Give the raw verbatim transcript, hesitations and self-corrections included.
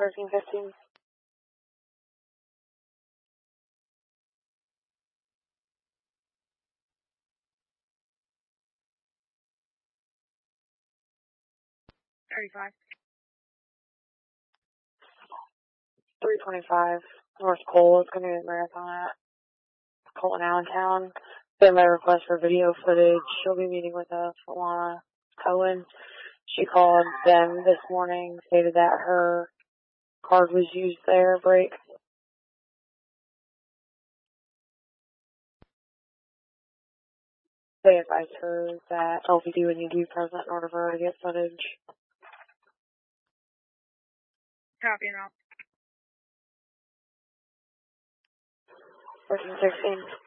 thirteen fifteen. thirty-five. three twenty-five, North Cole. It's going to be a marathon at Colton Allentown. Family request for video footage. She'll be meeting with us, Alana Cohen. She called them this morning, stated that her card was used there, break. They advised her that L V D would need to be present in order for her to get footage. Copy and out. thirteen sixteen.